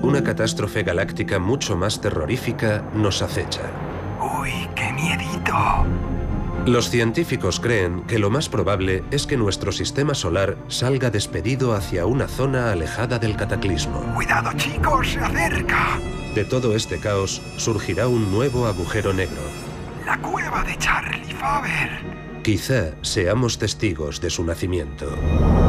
una catástrofe galáctica mucho más terrorífica nos acecha. ¡Uy, qué miedito! Los científicos creen que lo más probable es que nuestro sistema solar salga despedido hacia una zona alejada del cataclismo. ¡Cuidado, chicos! ¡Se acerca! De todo este caos surgirá un nuevo agujero negro. ¡La cueva de Charlie Faber! Quizá seamos testigos de su nacimiento.